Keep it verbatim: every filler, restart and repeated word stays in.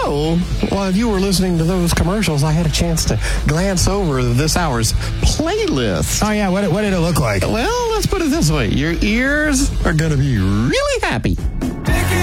So, while you were listening to those commercials, I had a chance to glance over this hour's playlist. Oh, yeah. What, what did it look like? Well, let's put it this way. Your ears are going to be really happy.